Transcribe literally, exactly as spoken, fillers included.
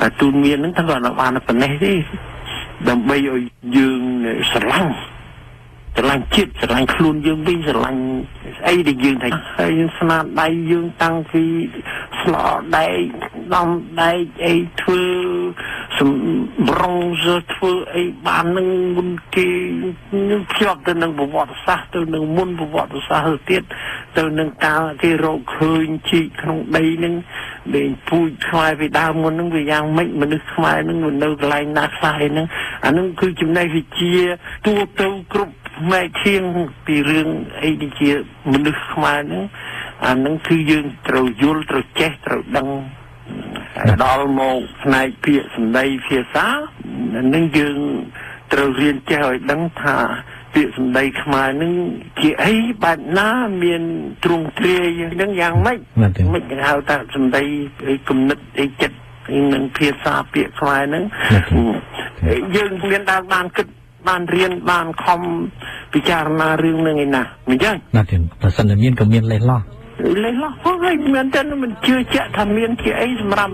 តែទូនមានហ្នឹងថាគាត់នៅបានប៉ុណ្ណេះទេដើម្បីឲ្យយើងស្រឡាញ់ស្រឡាញ់ជាតិស្រឡាញ់ខ្លួនយើងវិញស្រឡាញ់ស្អីដែលយើងថាហើយយើងស្នាដៃយើងតាំងពីស្លោដែកដំដែកអីធ្វើសម្រងធ្វើអីបាននឹងមុនគេភ្ជាប់ទៅនឹងប្រវត្តិសាស្ត្រទៅនឹងមុនប្រវត្តិសាស្ត្រទៀតទៅនឹងកាលគេរកឃើញជីកក្នុងដីនឹងដែលពូជខ្មែរពីដើមមុននឹងវាយ៉ាងម៉េចមនុស្សខ្មែរនឹងនៅកន្លែងណាខ្លះហ្នឹងអានឹងគឺចំណេះវិជ្ជាទូទៅគ្រប់ម៉ែឈៀងពីរឿងអីដែលជាមនុស្សខ្មែរហ្នឹងអានឹងគឺយើងត្រូវយល់ត្រូវចេះត្រូវដឹងដល់មកផ្នែកពាក្យសម្ដីភាសានឹងយើងត្រូវរៀនចេះឲ្យដឹងថាពាក្យសម្ដីខ្មែរនឹងជាអីបែបណាមានទ្រង់ទ្រាយនឹងយ៉ាងម៉េចមិនគេហៅថាសម្ដីគំនិតអីចិត្តនឹងភាសាពាក្យខ្មែរនឹងយើងមានដើរបានគិតបានរៀនបានខំពិចារណារឿងនឹងឯណាមិនចឹងណាទៀតប្រសិនតែមានក៏មានលេសលោះលេសលោះហ្នឹងហើយមែនតើមិនជឿជាក់ថាមានជាអីសម្រាប់